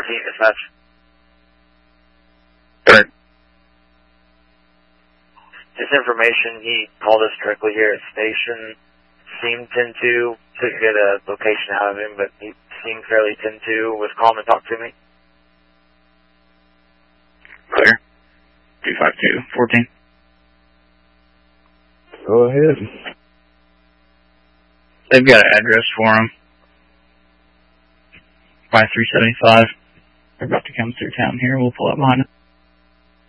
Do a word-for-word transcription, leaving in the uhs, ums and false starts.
fourteen, dispatch. Correct. Just information, he called us directly here at station. Seemed ten two. Couldn't get a location out of him, but he seemed fairly ten two. Was calling to talk to me. Clear. two five two, fourteen. Go ahead. They've got an address for him. By three seventy-five. They're about to come through town here. We'll pull up behind it.